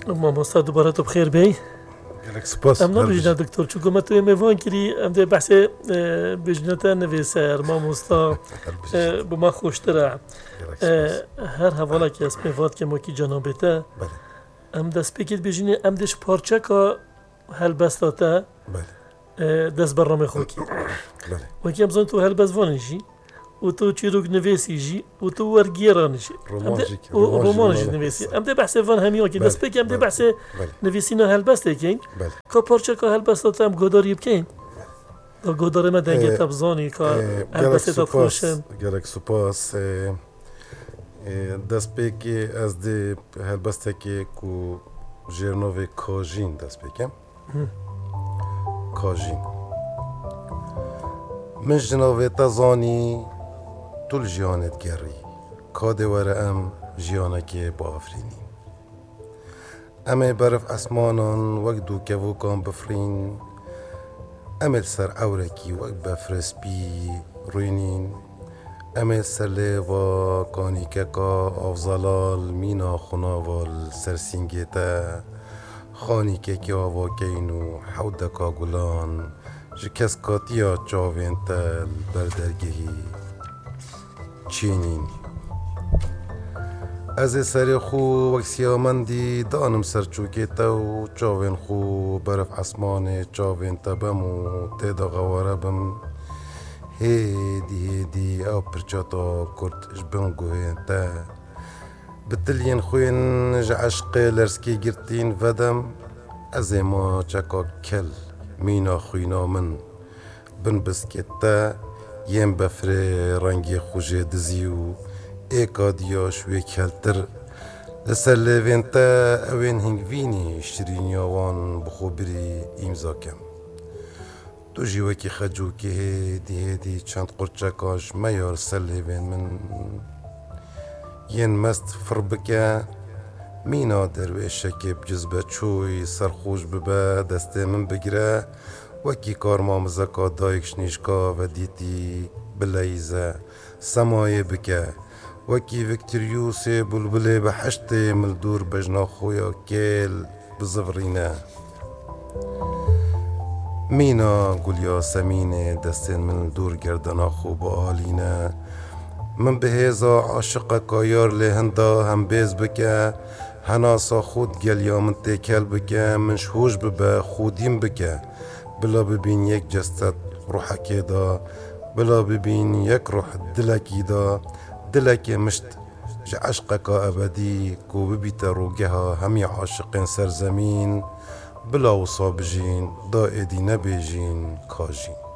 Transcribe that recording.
مامۆستا دووبارە تۆ بخێر بێی ئەم نەبژینە دکتۆر چونکە مە توێ مێڤان کردی ئەم دێ بەحسێ بژنەتە نەوێسەر مامۆستا بما خۆشترە هەر هەواڵێکی ئەس پێڤات کەمۆکی جەنابێتە ئەم دەست پێکت بێژینێ ئەم دێش پارچەکە هەلبەستاتە دەست بەڕەمێ خۆکی وەکی ئەم زۆن تۆ هەلبەستڤانیژی و تو چیروک نویسیجی و تو ورگیرانشی رومانشی نویسی ام ده بحث وان همیو که دست بگم ده بحث نویسینا هلبسته کین که پارچه که هلبسته تام گوداری بکین و گوداری ما دنگه تبزانی که هلبسته تا خوشن گرک سپاس دست بگی از ده هلبسته که کو جرنوی کاجین دست بگم کاجین من جنوی تزانی طول جیانت گری کاده وره ام جیانه که با افرینی امه برف اسمانان وقت دو که وکان بفرین امه سر اورکی وقت بفرس بی روینین امه سر لیوا کانی که کا افزالال مینا خناوال سرسینگیتا خانی که آوا کینو حودکا گلان جکس کاتیا چاوین تل بردرگهی چینین از سر خو وکسیامندی دانم سرچوکی تو چاوین خو برف اسمان چاوین تبمو تیدا غواره بم هیدی او پرچاتا کرد جبن گوهین تا بتلین خوین جعشق لرسکی گرتین ودم از ما چکا کل مینا خوینا من بن بسکتا یم بفره رنگی خوشه دزیو ایکا دیاش وی کلتر لسر لیوین تا اوین هنگوینی شرینیاوان بخوبری ایمزا کم تو جیوکی خجو که هیدی چند قرچکاش میار سر لیوین من ین مست فربکه مینا درویشه که بجزبه چوی سرخوش ببه دسته من بگیره وکی کارما مزکا دایکش نیشکا و دیتی بلایزه سمایه بکه وکی وکتریوس بلبله به حشت ملدور بجنا خویا کل بزفرینه مینا گلیا سمینه دستین من دور گردنا خوب آلینه من به هزا عاشق کایار لهندا هم بیز بکه هناسا خود گلیا من تکل بکه من شهوش ببه خودیم بکه بلا ببین یک جسد روحکی دا بلا ببین یک روح دلکی دا دلکی مشت عشقك أبدي كو ببيت روجها همي عاشقين سرزمين بلا وصابجين ضائدي نبيجين كاجين